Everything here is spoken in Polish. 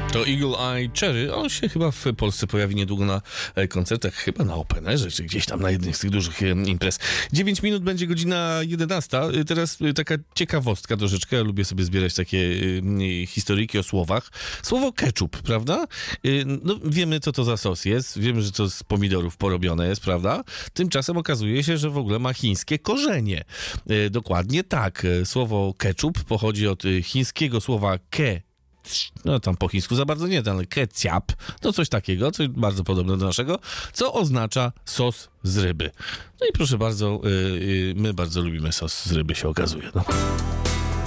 To Eagle Eye Cherry, on się chyba w Polsce pojawi niedługo na koncertach, chyba na Openerze, czy gdzieś tam na jednej z tych dużych imprez. 9 minut będzie godzina 11. Teraz taka ciekawostka troszeczkę, ja lubię sobie zbierać takie historyjki o słowach. Słowo ketchup, prawda? No wiemy, co to za sos jest, wiemy, że to z pomidorów porobione jest, prawda? Tymczasem okazuje się, że w ogóle ma chińskie korzenie. Dokładnie tak. Słowo ketchup pochodzi od chińskiego słowa no tam po chińsku za bardzo nie, ale ketchup, no coś takiego, coś bardzo podobne do naszego, co oznacza sos z ryby. No i proszę bardzo, my bardzo lubimy sos z ryby, się okazuje. No.